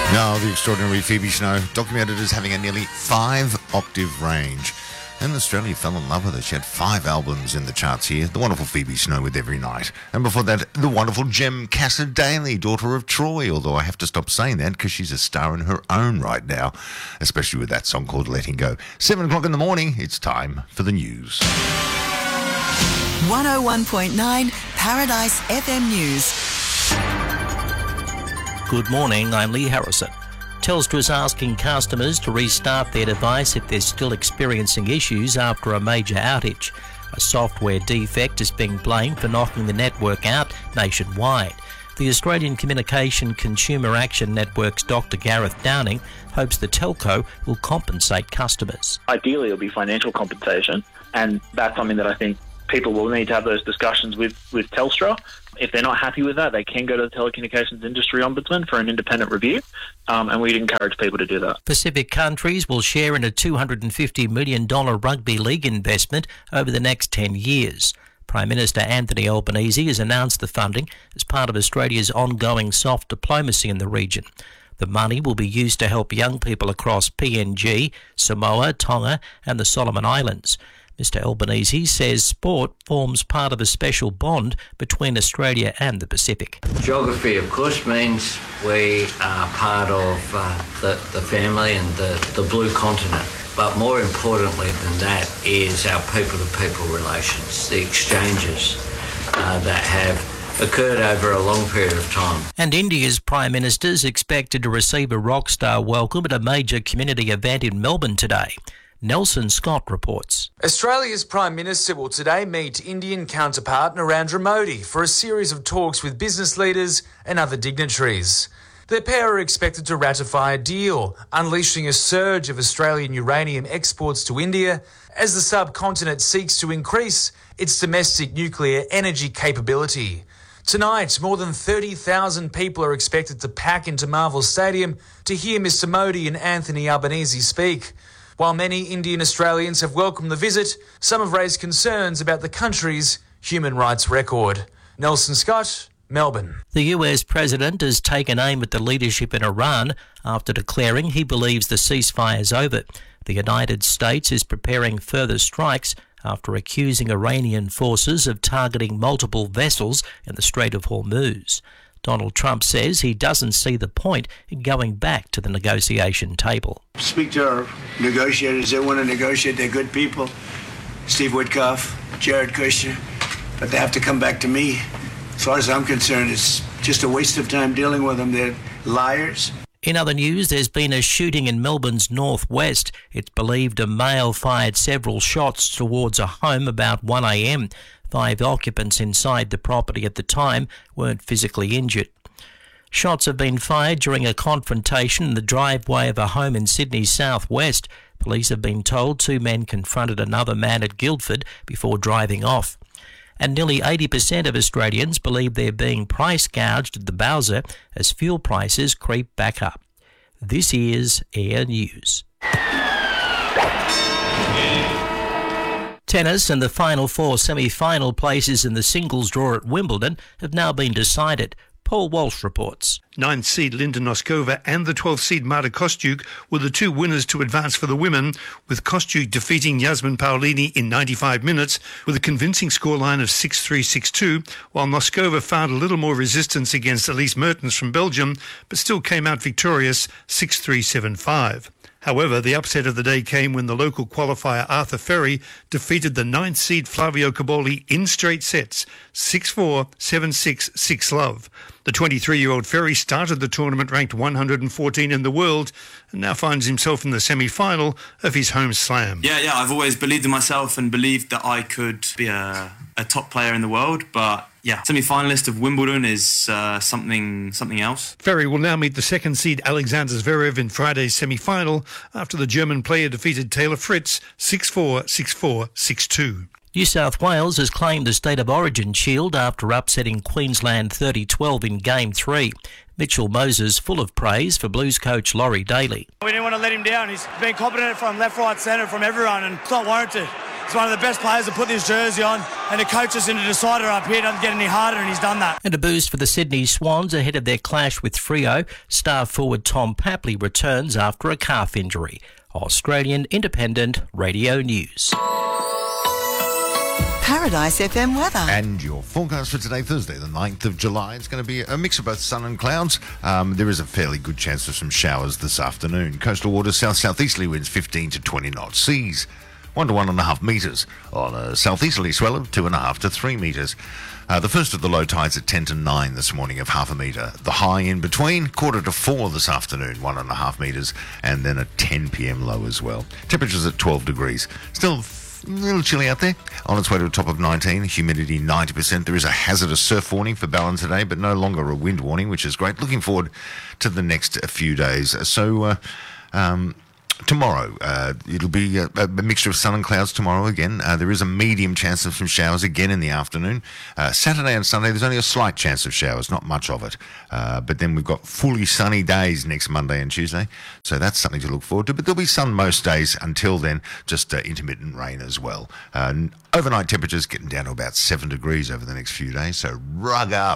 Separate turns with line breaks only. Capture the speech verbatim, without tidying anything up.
Now, the extraordinary Phoebe Snow, documented as having a nearly five-octave range. And Australia fell in love with her. She had five albums in the charts here. The wonderful Phoebe Snow with Every Night. And before that, the wonderful Jem Cassar-Daley, daughter of Troy, although I have to stop saying that because she's a star in her own right now, especially with that song called Letting Go. Seven o'clock in the morning, it's time for the news.
one oh one point nine Paradise F M News.
Good morning, I'm Lee Harrison. Telstra is asking customers to restart their device if they're still experiencing issues after a major outage. A software defect is being blamed for knocking the network out nationwide. The Australian Communication Consumer Action Network's Doctor Gareth Downing hopes the telco will compensate customers.
Ideally, it'll be financial compensation, and that's something that I think people will need to have those discussions with, with Telstra. If they're not happy with that, they can go to the Telecommunications Industry Ombudsman for an independent review, um, and we'd encourage people to do that.
Pacific countries will share in a two hundred fifty million dollars rugby league investment over the next ten years. Prime Minister Anthony Albanese has announced the funding as part of Australia's ongoing soft diplomacy in the region. The money will be used to help young people across P N G, Samoa, Tonga and the Solomon Islands. Mister Albanese says sport forms part of a special bond between Australia and the Pacific.
Geography, of course, means we are part of uh, the, the family and the, the blue continent. But more importantly than that is our people-to-people relations, the exchanges uh, that have occurred over a long period of time.
And India's Prime Minister is expected to receive a rock star welcome at a major community event in Melbourne today. Nelson Scott reports.
Australia's Prime Minister will today meet Indian counterpart Narendra Modi for a series of talks with business leaders and other dignitaries. The pair are expected to ratify a deal, unleashing a surge of Australian uranium exports to India as the subcontinent seeks to increase its domestic nuclear energy capability. Tonight, more than thirty thousand people are expected to pack into Marvel Stadium to hear Mister Modi and Anthony Albanese speak. While many Indian Australians have welcomed the visit, some have raised concerns about the country's human rights record. Nelson Scott, Melbourne.
The U S president has taken aim at the leadership in Iran after declaring he believes the ceasefire is over. The United States is preparing further strikes after accusing Iranian forces of targeting multiple vessels in the Strait of Hormuz. Donald Trump says he doesn't see the point in going back to the negotiation table.
Speak to our negotiators. They want to negotiate. They're good people. Steve Witkoff, Jared Kushner. But they have to come back to me. As far as I'm concerned, it's just a waste of time dealing with them. They're liars.
In other news, there's been a shooting in Melbourne's northwest. It's believed a male fired several shots towards a home about one a.m. Five occupants inside the property at the time weren't physically injured. Shots have been fired during a confrontation in the driveway of a home in Sydney's southwest. Police have been told two men confronted another man at Guildford before driving off. And nearly eighty percent of Australians believe they're being price gouged at the Bowser as fuel prices creep back up. This is Air News. Tennis and the final four semi-final places in the singles draw at Wimbledon have now been decided. Paul Walsh reports.
Ninth seed Linda Noskova and the twelfth seed Marta Kostyuk were the two winners to advance for the women, with Kostyuk defeating Yasmin Paolini in ninety-five minutes with a convincing scoreline of six three, six two, while Noskova found a little more resistance against Elise Mertens from Belgium, but still came out victorious six three, seven five. However, the upset of the day came when the local qualifier Arthur Ferry defeated the ninth seed Flavio Caboli in straight sets, six four, seven six, six love. The twenty-three-year-old Ferry started the tournament ranked one hundred fourteen in the world and now finds himself in the semi-final of his home slam.
Yeah, yeah, I've always believed in myself and believed that I could be a, a top player in the world, but yeah, semi-finalist of Wimbledon is uh, something something else.
Ferry will now meet the second seed Alexander Zverev in Friday's semi-final after the German player defeated Taylor Fritz six four, six four, six two.
New South Wales has claimed the State of Origin shield after upsetting Queensland thirty twelve in Game three. Mitchell Moses full of praise for Blues coach Laurie Daly.
We didn't want to let him down. He's been competent from left, right, centre, from everyone, and it's not warranted. He's one of the best players to put this jersey on, and to coach us in a decider up here doesn't get any harder, and he's done that.
And a boost for the Sydney Swans ahead of their clash with Freo. Star forward Tom Papley returns after a calf injury. Australian Independent Radio News.
Paradise F M weather.
And your forecast for today, Thursday, the ninth of July. It's going to be a mix of both sun and clouds. Um, there is a fairly good chance of some showers this afternoon. Coastal waters, south-southeasterly winds fifteen to twenty knots. Seas, one to one and a half metres. On a southeasterly swell of two and a half to three metres. Uh, the first of the low tides at ten to nine this morning of half a metre. The high in between, quarter to four this afternoon, one and a half metres. And then a ten p.m. low as well. Temperatures at twelve degrees. Still a little chilly out there. On its way to a top of nineteen, humidity ninety percent. There is a hazardous surf warning for Ballon today, but no longer a wind warning, which is great. Looking forward to the next few days. So, uh, um, tomorrow, uh, it'll be a, a mixture of sun and clouds tomorrow again. Uh, there is a medium chance of some showers again in the afternoon. Uh, Saturday and Sunday, there's only a slight chance of showers, not much of it. Uh, but then we've got fully sunny days next Monday and Tuesday. So that's something to look forward to. But there'll be sun most days until then, just uh, intermittent rain as well. Uh, overnight temperatures getting down to about seven degrees over the next few days. So rug up.